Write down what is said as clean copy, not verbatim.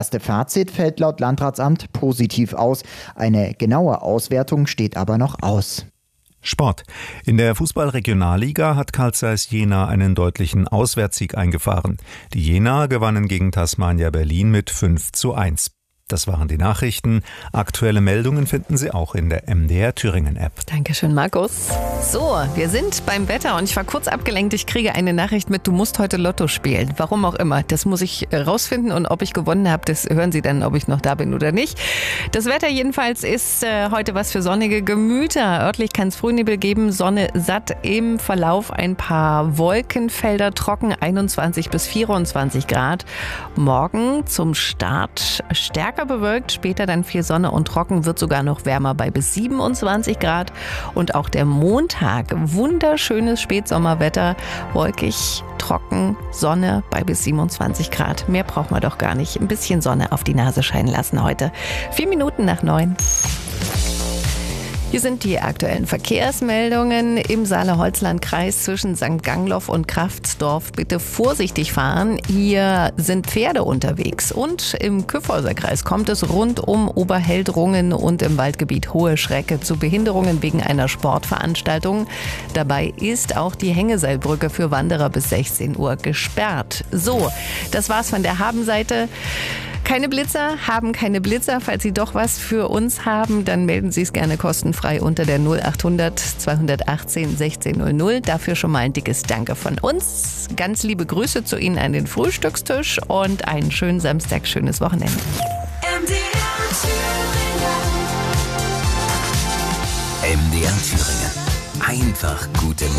Das erste Fazit fällt laut Landratsamt positiv aus. Eine genaue Auswertung steht aber noch aus. Sport. In der Fußball-Regionalliga hat Carl Zeiss Jena einen deutlichen Auswärtssieg eingefahren. Die Jenaer gewannen gegen Tasmania Berlin mit 5:1. Das waren die Nachrichten. Aktuelle Meldungen finden Sie auch in der MDR Thüringen App. Dankeschön, Markus. So, wir sind beim Wetter und ich war kurz abgelenkt. Ich kriege eine Nachricht mit, du musst heute Lotto spielen. Warum auch immer. Das muss ich rausfinden und ob ich gewonnen habe, das hören Sie dann, ob ich noch da bin oder nicht. Das Wetter jedenfalls ist heute was für sonnige Gemüter. Örtlich kann es Frühnebel geben, Sonne satt, im Verlauf ein paar Wolkenfelder trocken, 21 bis 24 Grad. Morgen zum Start stärker bewölkt, später dann viel Sonne und trocken, wird sogar noch wärmer bei bis 27 Grad. Und auch der Montag, wunderschönes Spätsommerwetter, wolkig, trocken, Sonne bei bis 27 Grad. Mehr braucht man doch gar nicht. Ein bisschen Sonne auf die Nase scheinen lassen heute. 8:04. Hier sind die aktuellen Verkehrsmeldungen im Saale-Holzland-Kreis zwischen St. Gangloff und Kraftsdorf. Bitte vorsichtig fahren. Hier sind Pferde unterwegs. Und im Kyffhäuser-Kreis kommt es rund um Oberheldrungen und im Waldgebiet Hohe Schrecke zu Behinderungen wegen einer Sportveranstaltung. Dabei ist auch die Hängeseilbrücke für Wanderer bis 16 Uhr gesperrt. So, das war's von der Habenseite. Keine Blitzer, haben keine Blitzer. Falls Sie doch was für uns haben, dann melden Sie es gerne kostenfrei unter der 0800 218 1600. Dafür schon mal ein dickes Danke von uns. Ganz liebe Grüße zu Ihnen an den Frühstückstisch und einen schönen Samstag, schönes Wochenende. MDR Thüringen. Einfach gute Musik.